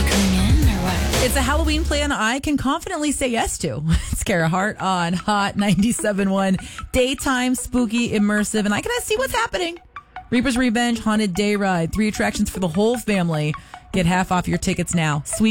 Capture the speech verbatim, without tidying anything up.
you coming in or what? It's a Halloween plan I can confidently say yes to. It's Kara Hart on Hot ninety-seven point one. Daytime, spooky, immersive, and I can see what's happening. Reaper's Revenge, Haunted Day Ride. Three attractions for the whole family. Get half off your tickets now. Sweet